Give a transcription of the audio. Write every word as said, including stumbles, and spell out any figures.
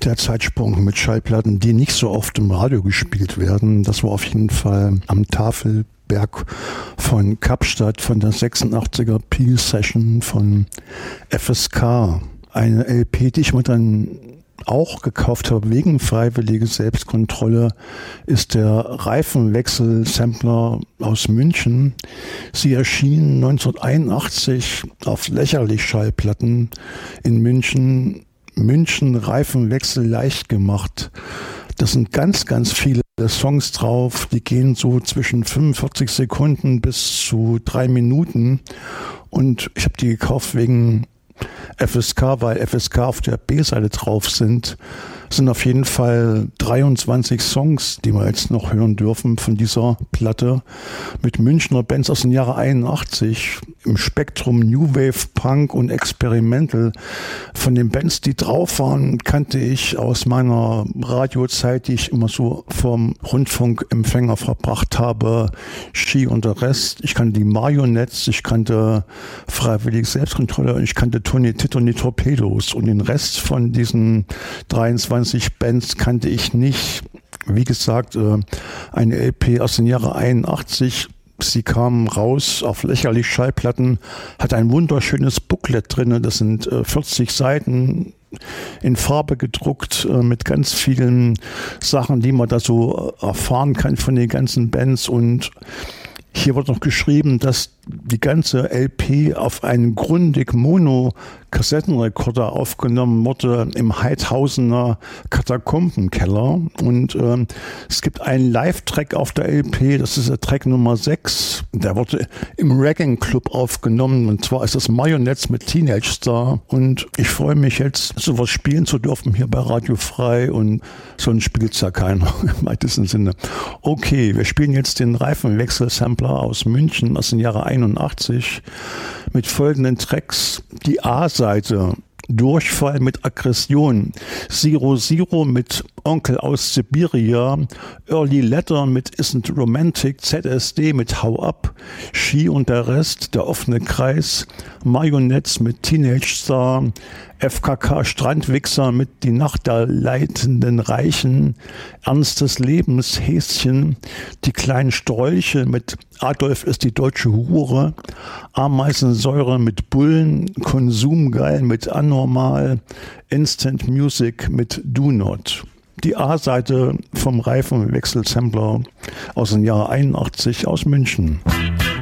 der Zeitsprung mit Schallplatten, die nicht so oft im Radio gespielt werden. Das war auf jeden Fall am Tafelberg von Kapstadt von der sechsundachtziger Peel Session von F S K. Eine L P, die ich mir dann auch gekauft habe wegen freiwillige Selbstkontrolle, ist der Reifenwechsel-Sampler aus München. Sie erschien neunzehnhunderteinundachtzig auf Lächerlich-Schallplatten in München. München Reifenwechsel leicht gemacht. Das sind ganz, ganz viele Songs drauf. Die gehen so zwischen fünfundvierzig Sekunden bis zu drei Minuten. Und ich habe die gekauft wegen F S K, weil F S K auf der B-Seite drauf sind. Es sind auf jeden Fall dreiundzwanzig Songs, die wir jetzt noch hören dürfen von dieser Platte mit Münchner Bands aus dem Jahre einundachtzig im Spektrum New Wave, Punk und Experimental. Von den Bands, die drauf waren, kannte ich aus meiner Radiozeit, die ich immer so vom Rundfunkempfänger verbracht habe, Ski und der Rest. Ich kannte die Marionettes, ich kannte Freiwillige Selbstkontrolle und ich kannte Tony Tito und die Torpedos, und den Rest von diesen dreiundzwanzig Bands kannte ich nicht. Wie gesagt, eine L P aus dem Jahre einundachtzig. Sie kam raus auf Lächerlich Schallplatten, hat ein wunderschönes Booklet drin. Das sind vierzig Seiten in Farbe gedruckt mit ganz vielen Sachen, die man da so erfahren kann von den ganzen Bands. Und hier wird noch geschrieben, dass die ganze L P auf einen Grundig Mono-Kassettenrekorder aufgenommen wurde im Heidhausener Katakombenkeller. Und ähm, es gibt einen Live-Track auf der L P, das ist der Track Nummer sechs. Der wurde im Ragging Club aufgenommen, und zwar ist das Marionettes mit Teenage Star. Und ich freue mich jetzt, sowas spielen zu dürfen hier bei Radio Frei, und sonst spielt es ja keiner im weitesten Sinne. Okay, wir spielen jetzt den Reifenwechsel-Sampler aus München aus dem Jahre einundachtzig mit folgenden Tracks. Die A-Seite: Durchfall mit Aggression, Zero Zero mit Onkel aus Sibiria, Early Letter mit Isn't Romantic, Z S D mit Hau Ab, Ski und der Rest, Der offene Kreis, Marionettes mit Teenage Star, F K K Strandwichser mit Die Nacht der leitenden Reichen, Ernst des Lebens, Häschen, Die kleinen Strolche mit Adolf ist die deutsche Hure, Ameisensäure mit Bullen, Konsumgeil mit Anormal, Instant Music mit Do Not. Die A-Seite vom Reifenwechsel-Sampler aus dem Jahr einundachtzig aus München.